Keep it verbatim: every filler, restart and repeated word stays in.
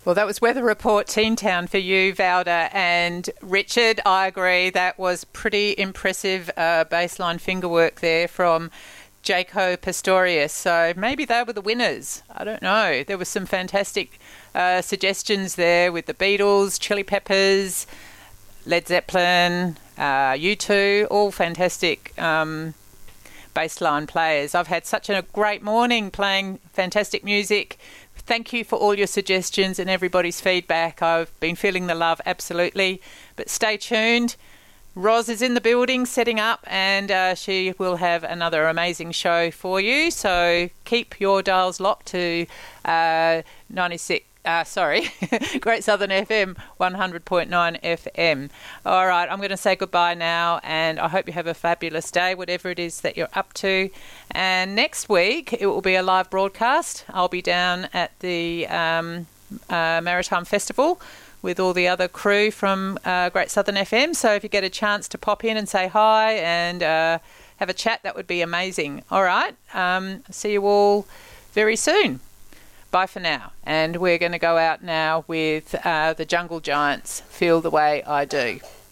Well, that was Weather Report Teen Town for you, Valda and Richard. I agree. That was pretty impressive uh, baseline fingerwork there from Jaco Pastorius. So maybe they were the winners. I don't know. There were some fantastic uh, suggestions there with the Beatles, Chili Peppers, Led Zeppelin, uh, U two, all fantastic um, baseline players. I've had such a great morning playing fantastic music. Thank you for all your suggestions and everybody's feedback. I've been feeling the love, absolutely. But stay tuned. Roz is in the building setting up, and uh, she will have another amazing show for you. So keep your dials locked to uh, ninety-six. Uh, sorry, Great Southern F M, one hundred point nine F M. All right, I'm going to say goodbye now, and I hope you have a fabulous day, whatever it is that you're up to. And next week, it will be a live broadcast. I'll be down at the um, uh, Maritime Festival with all the other crew from uh, Great Southern F M. So if you get a chance to pop in and say hi and uh, have a chat, that would be amazing. All right, um, see you all very soon. Bye for now. And we're going to go out now with uh, the Jungle Giants, Feel the Way I Do.